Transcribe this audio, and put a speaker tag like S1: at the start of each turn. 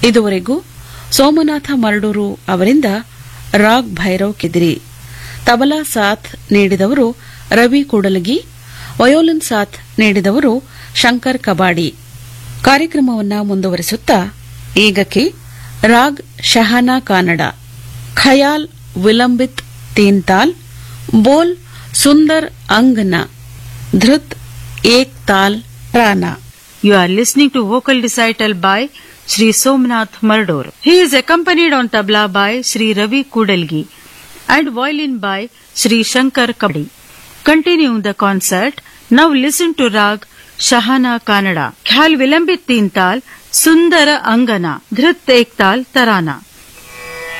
S1: ಇದುವರೆಗೂ ಸೋಮನಾಥ ಮರಡೂರು ಅವರಿಂದ ರಾಗ್ ಭೈರವ್ ಕೆದಿರಿ, ತಬಲಾ ಸಾಥ್ ನೀಡಿದವರು ರವಿ ಕೂಡಲಗಿ, ವಯೋಲಿನ್ ಸಾಥ್ ನೀಡಿದವರು ಶಂಕರ್ ಕಬಾಡಿ. ಕಾರ್ಯಕ್ರಮವನ್ನು ಮುಂದುವರಿಸುತ್ತಾ ಈಗಕ್ಕೆ ರಾಗ್ ಶಹಾನಾ ಕಾನಡ, ಖಯಾಲ್ ವಿಲಂಬಿತ್ ತೀನ್ ತಾಲ್, ಬೋಲ್ ಸುಂದರ್ ಅಂಗನ, ಧೃತ್ ಏಕ್ ತಾಲ್ Rana.
S2: You are listening to vocal recital by Sri Somnath Mardur. He is accompanied on tabla by Sri Ravi Kudalgi and violin by Sri Shankar Kabadi. Continuing the concert, now listen to Rag Shahana Kannada, Khyal Vilambit Teen Tal, Sundara Angana, Dhrit Ek Tal Tarana.